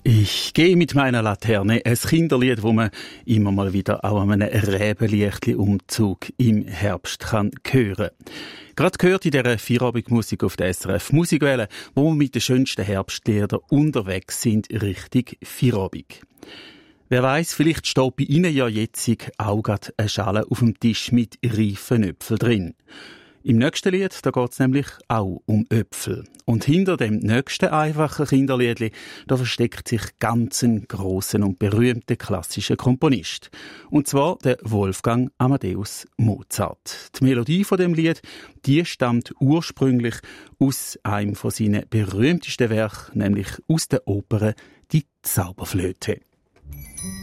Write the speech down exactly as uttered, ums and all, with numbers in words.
Ich gehe mit meiner Laterne, ein Kinderlied, wo man immer mal wieder auch an einem Rebenlichtli-Umzug im Herbst kann hören. Gerade gehört in dieser Feierabendmusik auf der S R F Musikwelle, wo wir mit den schönsten Herbstliedern unterwegs sind, richtig Feierabend. Wer weiss, vielleicht steht bei Ihnen ja jetzt auch gerade eine Schale auf dem Tisch mit reifen Äpfeln drin. Im nächsten Lied, da geht's nämlich auch um Äpfel. Und hinter dem nächsten einfachen Kinderliedli, da versteckt sich ganz ein grosser und berühmter klassischer Komponist. Und zwar der Wolfgang Amadeus Mozart. Die Melodie von dem Lied, die stammt ursprünglich aus einem von seinen berühmtesten Werken, nämlich aus der Oper Die Zauberflöte.